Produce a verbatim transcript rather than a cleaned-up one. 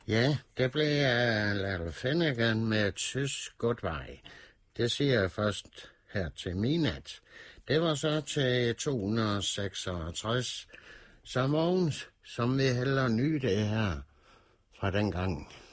Ja, det blev uh, Little Finnegan med tysk Goodbye. Det siger jeg først her til midnat. Det var så til to hundrede og seksogtres. Så Mogens, som vi hellere nyde det her fra den gang.